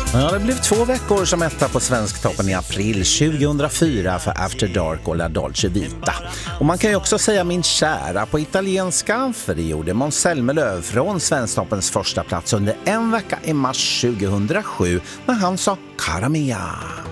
Ja, det blev 2 veckor som etta på Svensktoppen i april 2004 för After Dark och La Dolce Vita. Och man kan ju också säga min kära på italienska, för det gjorde Måns Zelmerlöw från Svensktoppens första plats under en vecka i mars 2007 när han sa Cara Mia.